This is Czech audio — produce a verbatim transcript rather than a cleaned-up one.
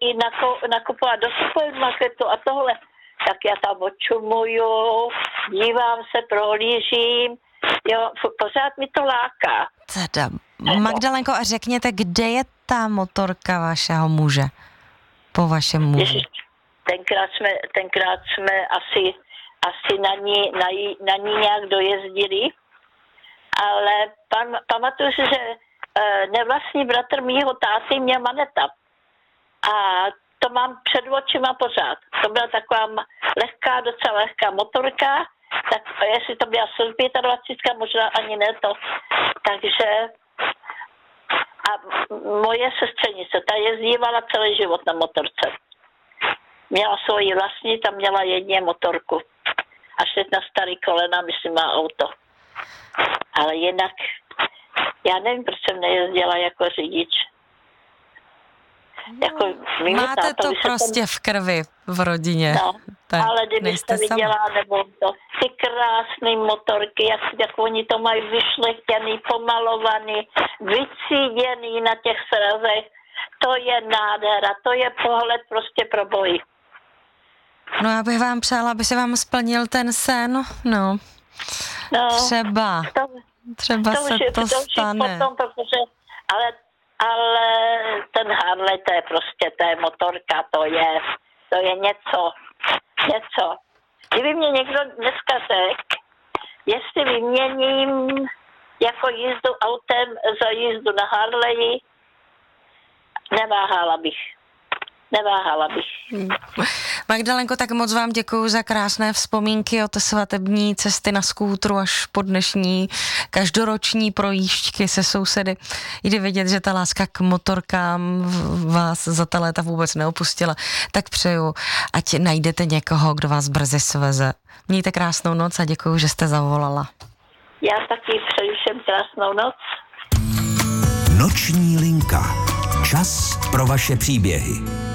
jít nakupovat do supermarketu a tohle, tak já tam očumuju, dívám se, prohlížím, jo, pořád mi to láká. Teda, Magdalenko, a řekněte, kde je ta motorka vašeho muže? Po vašem muži. Ježiš, tenkrát jsme, tenkrát jsme asi, asi na ní, na, jí, na ní nějak dojezdili, ale pam, pamatuju si, že e, nevlastní bratr mýho táty měl maneta. A to mám před očima pořád. To byla taková lehká, docela lehká motorka, tak jestli to byla dvacet pět, možná ani ne to. Takže a moje sestřenice, ta jezdívala celý život na motorce. Měla svoji vlastní, tam měla jedně motorku. Až teď na starý kolena, myslím, má auto. Ale jinak, já nevím, proč jsem nejezdila jako řidič. Jako, máte to prostě tam v krvi v rodině. No, tak, ale kdybyste viděla, nebo to, ty krásné motorky, jak, jak oni to mají vyšlechtěný, pomalovaný, vycíděný na těch srazech, to je nádhera, to je pohled prostě pro boj. No já bych vám přála, aby se vám splnil ten sen, no. no třeba, to, třeba to se už, to, to stane. Potom, protože, ale Ale ten Harley, to je prostě, to je motorka, to je, to je něco, něco. Kdyby mě někdo dneska řekl, jestli vyměním jako jízdu autem za jízdu na Harley, neváhala bych. Neváhala bych. Hmm. Magdalenko, tak moc vám děkuju za krásné vzpomínky od svatební cesty na skútru až po dnešní každoroční projížďky se sousedy. Jde vidět, že ta láska k motorkám vás za ta léta vůbec neopustila. Tak přeju, ať najdete někoho, kdo vás brzy sveze. Mějte krásnou noc a děkuju, že jste zavolala. Já taky přeju všem krásnou noc. Noční linka. Čas pro vaše příběhy.